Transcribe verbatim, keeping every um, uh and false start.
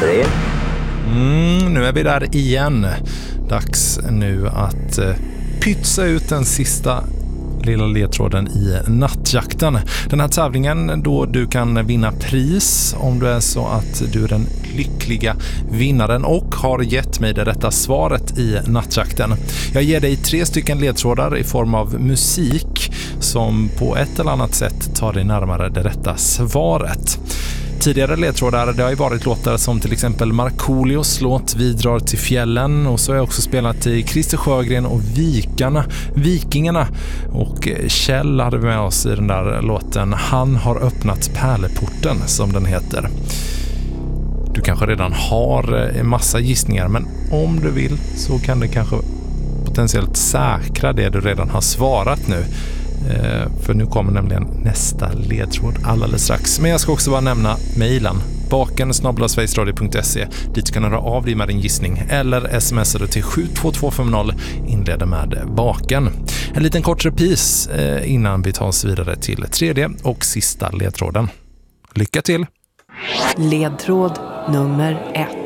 tre. Mm, nu är vi där igen. Dags nu att eh, pytsa ut den sista lilla ledtråden i nattjakten. Den här tävlingen då du kan vinna pris om du är så att du är den lyckliga vinnaren och har gett mig det rätta svaret i nattjakten. Jag ger dig tre stycken ledtrådar i form av musik som på ett eller annat sätt tar dig närmare det rätta svaret. Tidigare ledtrådar, det har ju varit låtar som till exempel Markoolios låt Vi drar till fjällen, och så har jag också spelat i Christer Sjögren och Vikarna, Vikingarna, och Kjell hade vi med oss i den där låten Han har öppnat pärleporten, som den heter. Du kanske redan har en massa gissningar, men om du vill så kan det kanske potentiellt säkra det du redan har svarat nu. För nu kommer nämligen nästa ledtråd alldeles strax. Men jag ska också bara nämna mejlen baken snabel-a sverigesradio punkt se. Dit kan du höra av dig med din gissning eller smsar du till sju två två fem noll, inleder med baken. En liten kort repris innan vi tar oss vidare till tredje och sista ledtråden. Lycka till! Ledtråd nummer ett.